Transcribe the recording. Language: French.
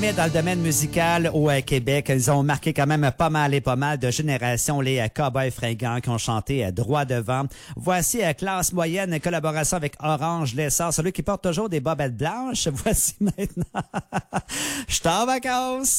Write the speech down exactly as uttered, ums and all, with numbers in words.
Mais dans le domaine musical au euh, Québec, ils ont marqué quand même pas mal et pas mal de générations, les euh, Cowboys fringants qui ont chanté euh, droit devant. Voici euh, Classe moyenne, collaboration avec Orange Lessard, celui qui porte toujours des bobettes blanches. Voici maintenant. Je suis en vacances.